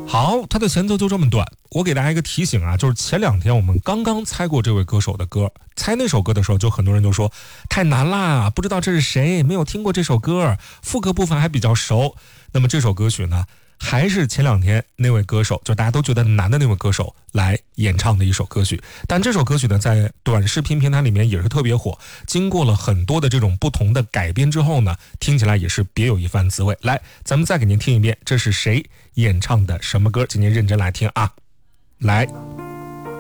好，它的前奏就这么短。我给大家一个提醒啊，就是前2天我们刚刚猜过这位歌手的歌，猜那首歌的时候，就很多人就说太难啦，不知道这是谁，没有听过这首歌，副歌部分还比较熟。那么这首歌曲呢，还是前2天那位歌手，就大家都觉得难的那位歌手来演唱的一首歌曲。但这首歌曲呢，在短视频平台里面也是特别火，经过了很多的这种不同的改编之后呢，听起来也是别有一番滋味。来，咱们再给您听一遍，这是谁演唱的什么歌？请您认真来听啊！来。